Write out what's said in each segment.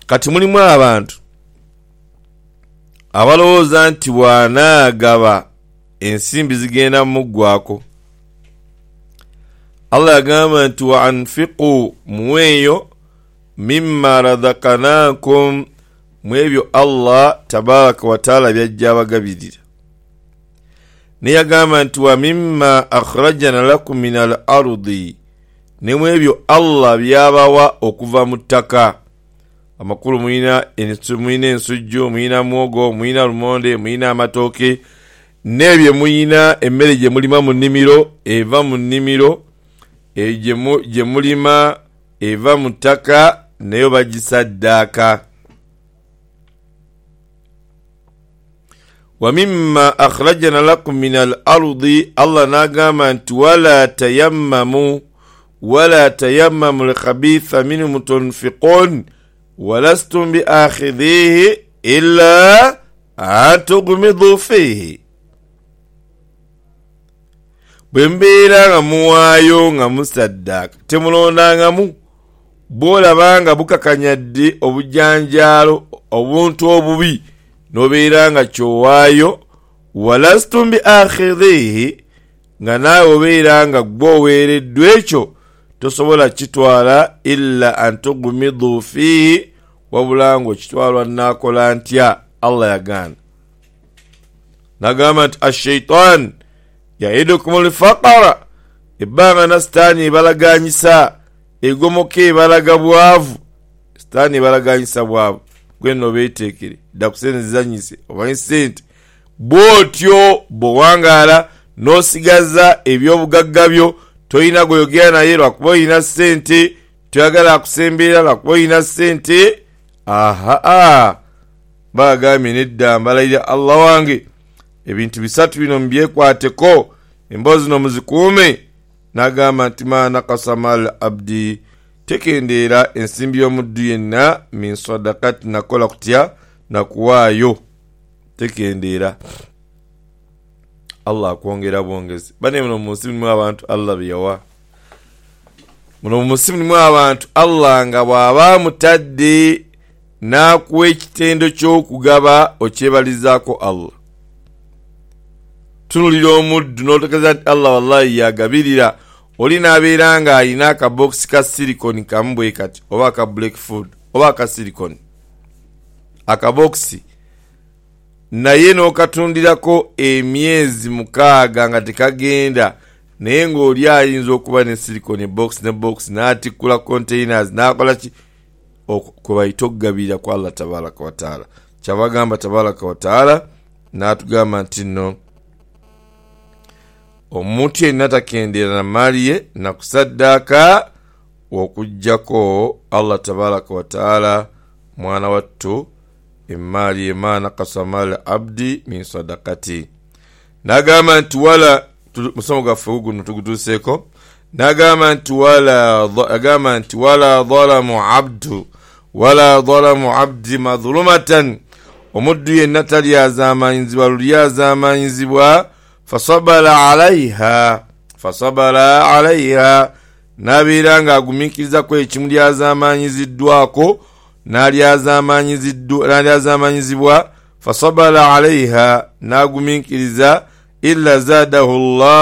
kati mulimu abantu abalowooza nti bw'anaagaba ensimbi zigenda muggwako. Allah yagamba nti wa anfiqu muweeyo mimma razaqnakum mwebyo Allah tabaraka wa taala byajja abagabirira. Ne yagamba nti wa mimma akhrajna lakum min al-ardi ne mwebyo Allah byabawa okuva mu ttaka. Amakulu muina ensujju, muina mwogo, muina lumonde, muina amatooke, nebyo muina emmere gye mulima mu nnimiro eva mu nnimiro, gye mulima eva mu ttaka nayo bagisaddaaka. Wa mimma akhrajna lakum min al-ardi Allah nagamba nti wala tayammamu al-khabitha minhu tunfiqun walastum biakhidhihi illa an tughmidu fihi. Bwembeera nga muwaayo nga musaddaaka temulondangamu bw'olabanga bukakanyadde obujjanjaalo obuntu obubi nobeera nga kyowaayo. Walastum biakhidhihi nga naawe obeera nga gw'oweereddwa ekyo tosobola kitwala illa an tughmidu fihi wabula ng'okitwalwa naakola ntya. Allah yagamba nagamba nti ash-shaytan yaidukum al-faqra ebbanga na sitaani ebalaganyisa egomoka ebalaga bwavu. Sitaani ebalaganyisa bwavu gwe nno beeteekere dda kusenzanyise omanyi sente bw'otyo bw'owangaala n'osigaza ebyobugagga byo toyina gweyogera naye lwakuba oyina sente, toyagala akusemberera lwakuba oyina sente. Bagambye nedda mbalayira Allah wange ebintu bisatu bino mbyekwateko emboozi no muzikuume. Nagamba nti ma nakasa mal abdi tekendeera ensimbi y'omuddu yenna min sadaqati nakola kutya nakuwaayo tekendeera. Allah akwongera bwongezi. Bane muno mu nsi mulimu abantu Allah byeyawa. Muno mu nsi mulimu abantu Allah nga bw'aba mutadde n'akuwa ekitendo ky'okugaba okyebalizaako Allah. Tunulira omuddu n'otegeeza nti Allah wallahi yagabirira. Oli n'abeera nga alina akabokisi ka silicone kamu bwe kati oba aka black food oba aka silicone akabokisi naye n'okatundirako emyezi 6 nga tekagenda, naye ng'oli ayinza okuba ne silicone box ne box n'atikkula containers n'akola ki kwe bayita okugabirira kwa Allah tabaraka wa taala. Kyabagamba tabaraka wa taala n'atugamba nti nno omuntu yenna takendeera na maali ye na kusaddaaka okuggyako Allah tabaraka wa taala mwana wattu emaali ema nakasa maal abdi min sadaqati. Nagamba nti wala musomo gaffe guno tugutuuseeko. Nagamba nti wala dhalamu abdi madhulumatan omuddu yenna talyazaamanyizibwa lulyazaamanyizibwa fasabala alaiha nabeera nga agumiikirizako ekimu lyazamanyiziddwako n'alyazaamanyizibwa fasabala alaiha nagumiikiriza illa zadahu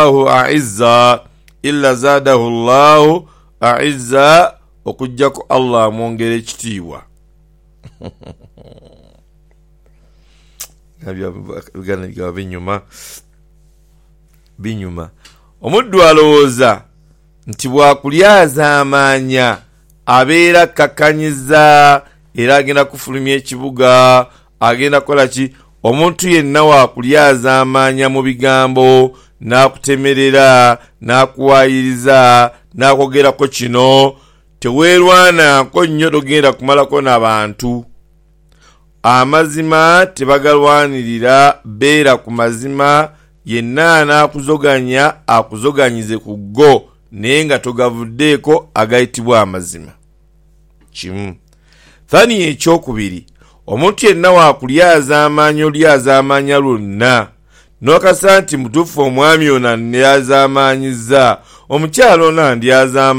Allahu a'izza okujjako Allah amwongera ekitiibwa. binyuma omuddu alowooza nti bwakulyazaamanya abeera kakanyiza era agenda kufulumya ekibuga agenda kola ki. Omuntu yenna waakulyazaamanya mu bigambo n'akutemerera n'akuwaayiriza n'akogerako kino teweerwanako nnyo togenda kumalako n'abantu. Amazima tebagalwanirira, beera ku mazima. Yenna anaakuzoganya akuzoganyize ku go naye nga togavuddeeko agayitibwa amazima. Kimu. Thani ekyokubiri, omuntu yenna waakulyazaamanya olyazaamanya lwonna n'okasa nti mutuufu omwami ono andyazaamanyizza, omukyalo ono andyazaamanya